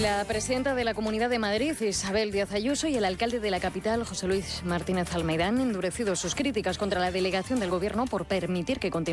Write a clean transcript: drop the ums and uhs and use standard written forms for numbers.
La presidenta de la Comunidad de Madrid, Isabel Díaz Ayuso, y el alcalde de la capital, José Luis Martínez Almeida, han endurecido sus críticas contra la delegación del Gobierno por permitir que continúe